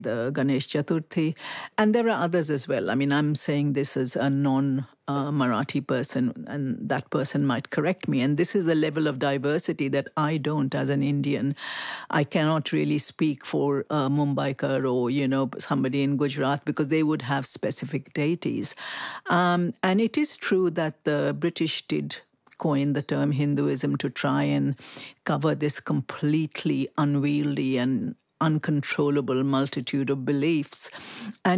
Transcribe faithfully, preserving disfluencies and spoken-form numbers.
the Ganesh Chaturthi, and there are others as well. I mean, I'm saying this as a non uh, Marathi person, and that person might correct me. And this is the level of diversity that I don't as an Indian. I cannot really speak for uh, Mumbaikar or, you know, somebody in Gujarat because they would have specific deities. Um, and it is true that the British did coin the term Hinduism to try and cover this completely unwieldy and uncontrollable multitude of beliefs. And